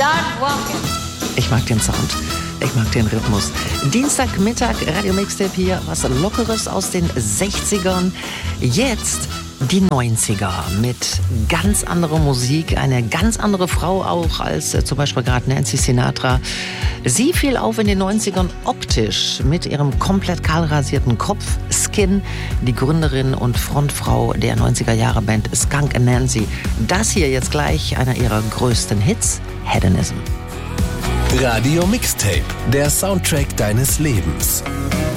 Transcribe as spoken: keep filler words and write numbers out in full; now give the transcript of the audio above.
Start walking. Ich mag den Sound. Ich mag den Rhythmus. Dienstagmittag, Radio Mixtape hier. Was Lockeres aus den sechzigern. Jetzt die neunziger mit ganz anderer Musik. Eine ganz andere Frau auch als äh, zum Beispiel gerade Nancy Sinatra. Sie fiel auf in den neunzigern optisch mit ihrem komplett kahl rasierten Kopf. Skin, die Gründerin und Frontfrau der neunziger-Jahre-Band Skunk Anansie. Das hier jetzt gleich einer ihrer größten Hits, Hedonism. Radio Mixtape, der Soundtrack deines Lebens.